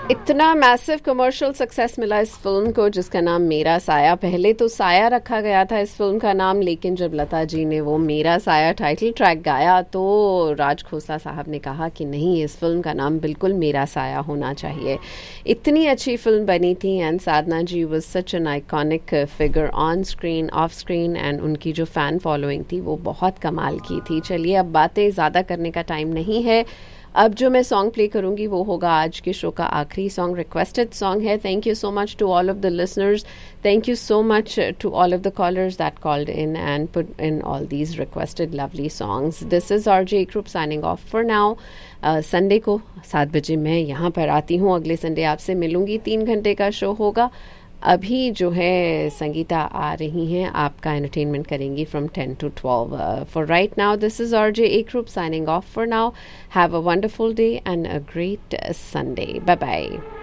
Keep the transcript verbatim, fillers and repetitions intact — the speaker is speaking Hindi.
इतना मैसिव कमर्शियल सक्सेस मिला इस फिल्म को जिसका नाम मेरा साया। पहले तो साया रखा गया था इस फिल्म का नाम, लेकिन जब लता जी ने वो मेरा साया टाइटल ट्रैक गाया तो राज खोसला साहब ने कहा कि नहीं, इस फिल्म का नाम बिल्कुल मेरा साया होना चाहिए। इतनी अच्छी फिल्म बनी थी and Sadhana ji was such an iconic figure on screen, of screen, and उनकी जो फ़ैन फॉलोइंग थी वो बहुत कमाल की थी। चलिए, अब बातें ज़्यादा करने का टाइम नहीं है। अब जो मैं सॉन्ग प्ले करूंगी वो होगा आज के शो का आखिरी सॉन्ग, रिक्वेस्टेड सॉन्ग है। Thank you so much to all of the listeners, thank you so much to all of the callers that called in and put in all these requested lovely songs. This is RJ group signing off for now. Sunday को सात बजे मैं यहाँ पर आती हूँ, अगले संडे आपसे मिलूंगी। तीन घंटे का शो होगा। अभी जो है संगीता आ रही हैं, आपका एंटरटेनमेंट करेंगी from ten to twelve. For right now this is RJ A group signing off for now. Have a wonderful day and a great Sunday. Bye bye.